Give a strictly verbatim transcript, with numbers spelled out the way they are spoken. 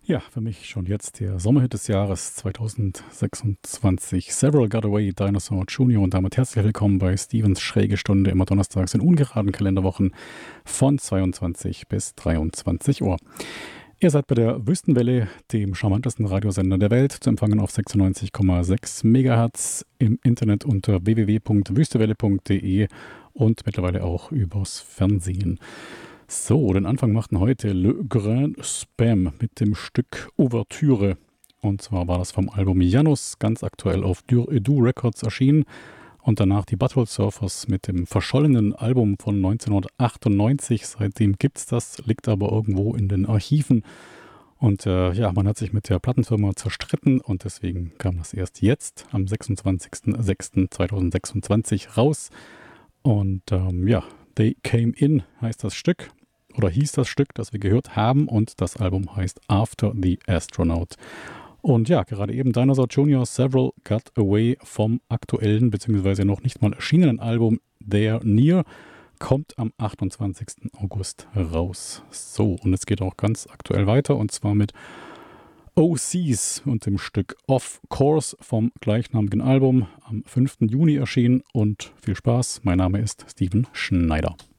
Ja, für mich schon jetzt der Sommerhit des Jahres zwanzig sechsundzwanzig. Several Got Away, Dinosaur Junior Und damit herzlich willkommen bei Stevens Schräge Stunde, immer donnerstags in ungeraden Kalenderwochen von zweiundzwanzig bis dreiundzwanzig Uhr. Ihr seid bei der Wüstenwelle, dem charmantesten Radiosender der Welt, zu empfangen auf sechsundneunzig Komma sechs Megahertz, im Internet unter w w w punkt wüstewelle punkt d e und mittlerweile auch übers Fernsehen. So, den Anfang machten heute Le Grand Spam mit dem Stück Ouvertüre. Und zwar war das vom Album Janus, ganz aktuell auf Dur Edu Records erschienen. Und danach die Butthole Surfers mit dem verschollenen Album von neunzehnhundertachtundneunzig. Seitdem gibt's das, liegt aber irgendwo in den Archiven. Und äh, ja, man hat sich mit der Plattenfirma zerstritten und deswegen kam das erst jetzt, am sechsundzwanzigsten sechsten zweitausendsechsundzwanzig raus. Und ähm, ja, They Came In heißt das Stück. Oder hieß das Stück, das wir gehört haben, und das Album heißt After the Astronaut. Und ja, gerade eben Dinosaur Junior Several Got Away vom aktuellen, beziehungsweise noch nicht mal erschienenen Album They're Near, kommt am achtundzwanzigsten August raus. So, und es geht auch ganz aktuell weiter, und zwar mit O Cs und dem Stück Off Course vom gleichnamigen Album, am fünften Juni erschienen. Und viel Spaß, mein Name ist Steven Schneider.